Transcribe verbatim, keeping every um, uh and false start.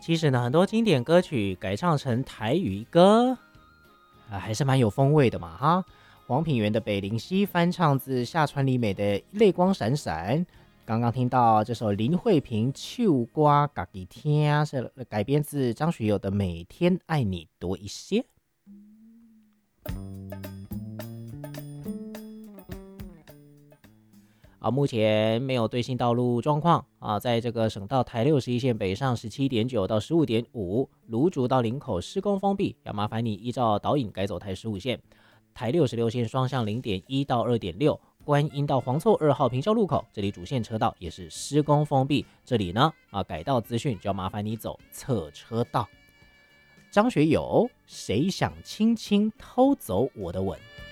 其实呢，很多经典歌曲改唱成台语歌，啊，还是蛮有风味的嘛哈。黄品源的《北林溪》翻唱自夏川里美的《泪光闪闪》，刚刚听到这首林慧萍《秋瓜嘎己听》是改编自张学友的《每天爱你多一些》。啊，目前没有最新道路状况啊，在这个省道台六十一线北上十七点九到十五点五，芦竹到林口施工封闭，要麻烦你依照导引改走台十五线。台六十六线双向零点一到二点六，观音到黄厝二号平交路口，这里主线车道也是施工封闭，这里呢啊改道资讯就要麻烦你走侧车道。张学友，谁想轻轻偷走我的吻？